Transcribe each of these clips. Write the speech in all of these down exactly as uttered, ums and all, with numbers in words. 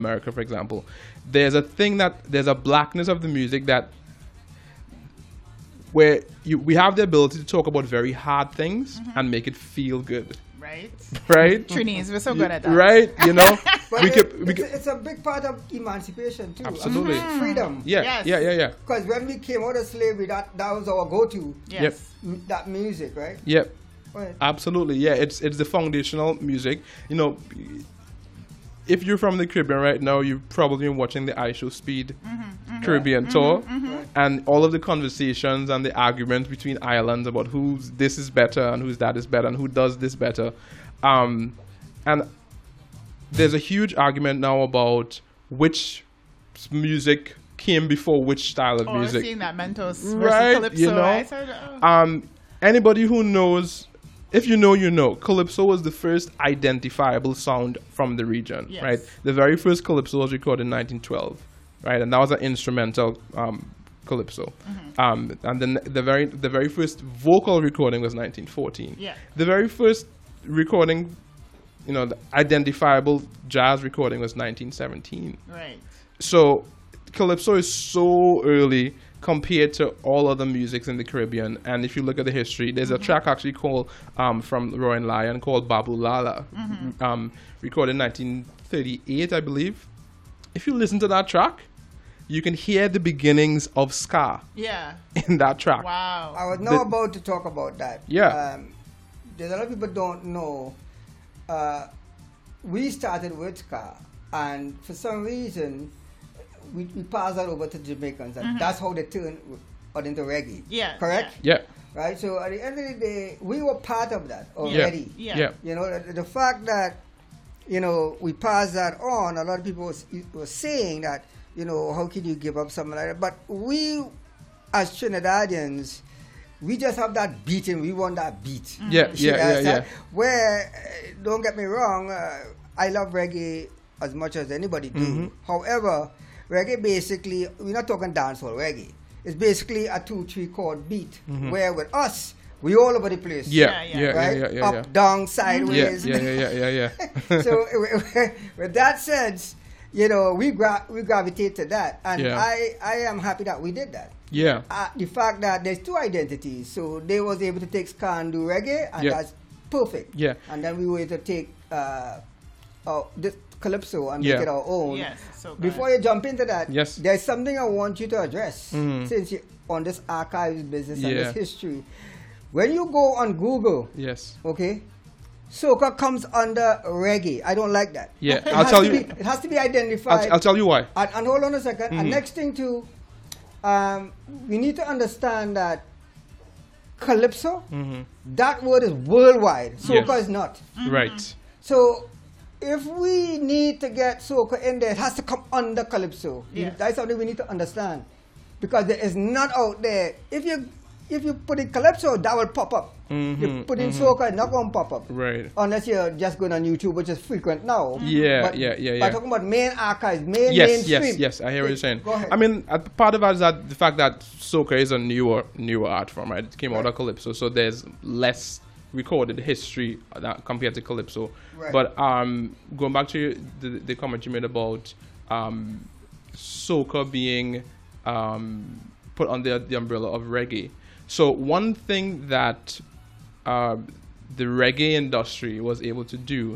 America, for example, there's a thing that there's a blackness of the music that where you, we have the ability to talk about very hard things mm-hmm. and make it feel good. Right. Right. Trinis, we're so good at that. Right. You know, but we it, could, we it's, could, it's a big part of emancipation too. Absolutely. I mean, freedom. Yeah. Yes. Yeah. Yeah. Yeah. Because when we came out of slavery, that that was our go-to. Yes. Yep. M- that music, right? Yep. Right. Absolutely. Yeah. It's it's the foundational music. You know, if you're from the Caribbean right now, you've probably been watching the iShow Speed mm-hmm, mm-hmm, Caribbean mm-hmm, tour, mm-hmm. and all of the conversations and the arguments between islands about who's this is better and who's that is better and who does this better. Um, and there's a huge argument now about which music came before which style of oh, music. I'm seeing that Mentos versus right, Calypso. you know, I said, oh. um, anybody who knows, if you know, you know, Calypso was the first identifiable sound from the region, yes. right? The very first Calypso was recorded in nineteen twelve, right? And that was an instrumental um, Calypso. Mm-hmm. Um, and then the very the very first vocal recording was nineteen fourteen. Yeah. The very first recording, you know, the identifiable jazz recording was nineteen seventeen. Right. So Calypso is so early compared to all other musics in the Caribbean. And if you look at the history, there's mm-hmm. a track actually called um, from Roy and Lion called Babu Lala, mm-hmm. um, recorded in nineteen thirty-eight, I believe. If you listen to that track, you can hear the beginnings of ska. Yeah. In that track. Wow. I was now The, about to talk about that. Yeah. Um, there's a lot of people don't know. Uh, we started with ska, and for some reason, we, we passed that over to Jamaicans, and mm-hmm. that's how they turned out into reggae. Yeah. Yeah. Correct? Yeah. Right? So at the end of the day, we were part of that already. Yeah. Yeah. You know, the, the fact that, you know, we passed that on, a lot of people was, was saying that, you know, how can you give up something like that? But we, as Trinidadians, we just have that beat and we want that beat. Mm-hmm. Yeah, yeah, yeah, yeah. Where, uh, don't get me wrong, uh, I love reggae as much as anybody do. Mm-hmm. However, reggae basically, we're not talking dancehall reggae. It's basically a two, three chord beat. Mm-hmm. Where with us, we all over the place. Yeah, Yeah, yeah, yeah. yeah, Right? yeah, yeah, Up, yeah. down, sideways. Yeah, yeah, yeah, yeah, yeah. So with that sense, you know, we gra- we gravitate to that, and Yeah. I, I am happy that we did that. Yeah. Uh, the fact that there's two identities, so they was able to take ska and do reggae, and Yeah. that's perfect. Yeah. And then we were able to take uh, uh, this calypso and Yeah. make it our own. Yes. So good. Before you jump into that, Yes. there's something I want you to address, Mhm. since you're on this archives business and Yeah. this history. When you go on Google, Yes. okay, soca comes under reggae. I don't like that. Yeah, It I'll has tell to you. be- it has to be identified. I'll, I'll tell you why. And, and hold on a 2nd Mhm. And next thing too, um, we need to understand that calypso, Mhm. that word is worldwide. Soca Yes. is not. Right. So if we need to get soca in there, it has to come under calypso. Yes. That's something we need to understand, because there is none out there. If you if you put in calypso, that will pop up. Mhm, You put in mhm. soca, it's not going to pop up. Right. Unless you're just going on YouTube, which is frequent now. Yeah, But yeah, yeah, By yeah. talking about main archives, main Yes, mainstream. yes, yes. I hear what you're saying. Go ahead. I mean, uh, part of it is that the fact that soca is a newer, newer art form, right? It came out Right. of calypso, so there's less recorded history that compared to calypso. Right. But um, going back to the, the comment you made about um, soca being um, put under the umbrella of reggae. So one thing that uh, the reggae industry was able to do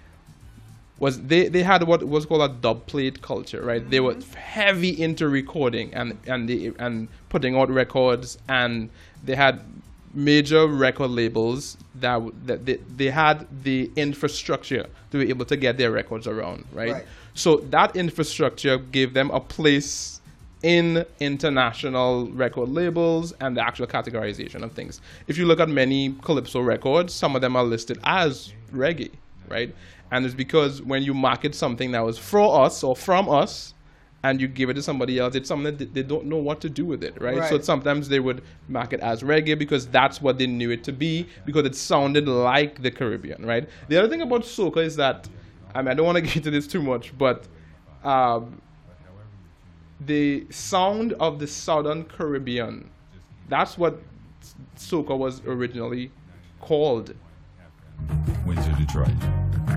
was they, they had what was called a dub plate culture, right? Mm-hmm. They were heavy into recording and and they, and putting out records, and they had major record labels that, w- that they, they had the infrastructure to be able to get their records around, right? Right. So that infrastructure gave them a place in international record labels and the actual categorization of things. If you look at many calypso records, some of them are listed as reggae, right? And it's because when you market something that was for us or from us and you give it to somebody else, it's something that they don't know what to do with it, right? Right. So sometimes they would mark it as reggae because that's what they knew it to be, because it sounded like the Caribbean, right? The other thing about soca is that, I mean, I don't want to get into this too much, but um, the sound of the Southern Caribbean, that's what soca was originally called. Windsor, Detroit.